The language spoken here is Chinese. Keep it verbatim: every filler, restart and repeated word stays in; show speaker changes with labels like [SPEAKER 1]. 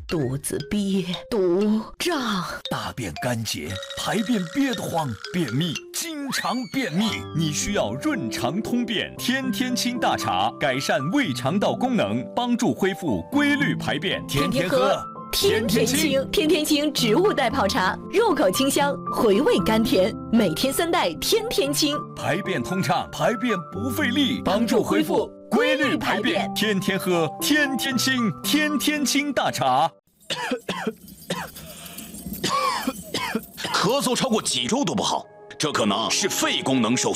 [SPEAKER 1] 肚子憋，肚胀，
[SPEAKER 2] 大便干结，排便憋得慌，便秘，经常便秘，你需要润肠通便天天清大茶，改善胃肠道功能，帮助恢复规律排便，天天喝。
[SPEAKER 1] 天天清，天天清植物代泡茶，入口清香，回味甘甜，每天三袋，天天清，
[SPEAKER 2] 排便通畅，排便不费力，帮助恢复规律排便，天天喝，天天清，天天清大茶。
[SPEAKER 3] 咳嗽超过几周都不好，这可能是肺功能受